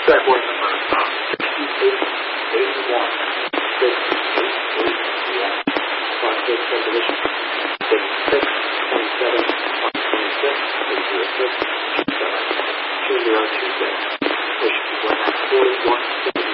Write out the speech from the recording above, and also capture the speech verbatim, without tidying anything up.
Track one number sixty-eight eighty-one. sixty-eight eighty-one. Process Expedition. sixty-six twenty-seven. twenty-six. eight zero six. two zero two six. Push one forty-one.